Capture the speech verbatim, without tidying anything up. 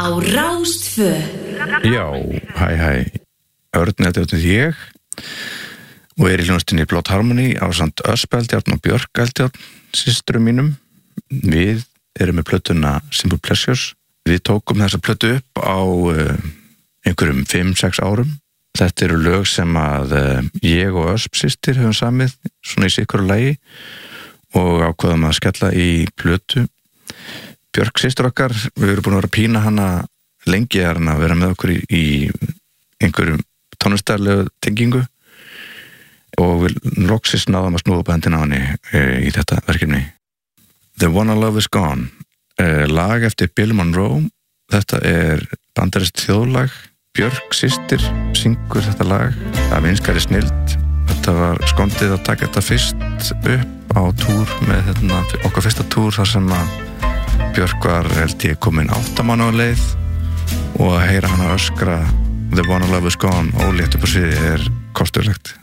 á Rástvö. Já, hæ hæ, Örn er þetta ég og er í hljónstinni Blood Harmony á samt Ösp Eldjárn og Björk Eldjárn, systurum mínum. Við erum með plötuna Simple Pleasures. Við tókum þessa plötu upp á uh, einhverjum fimm sex árum. Þetta eru lög sem að uh, ég og Ösp systir höfum samið svona í sikuru lagi og ákveðum að skella í plötu. Björk systir okkar, við erum búin að vera að pína hana lengi að vera með okkur í, í einhverjum tónlistarlegu tengingu og við loksins náðum að snúa upp hendina á henni e, í þetta verkefni. The One I Love Is Gone, e, lag eftir Bill Monroe. Þetta er bandarískt þjóðlag. Björk systir syngur þetta lag af einskæri snilld. Þetta var skondið að taka þetta fyrst upp á túr með hérna, okkar fyrsta túr þar sem að Björk var held ég komin áttamann á leið og að heyra hana öskra The One I Love Is Gone ólétt upp á sviði er kostulegt.